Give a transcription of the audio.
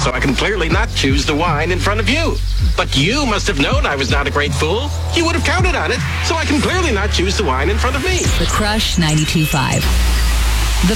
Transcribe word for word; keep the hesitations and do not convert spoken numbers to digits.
so I can clearly not choose the wine in front of you. But you must have known I was not a great fool. You would have counted on it, so I can clearly not choose the wine in front of me. The Crush ninety-two point five.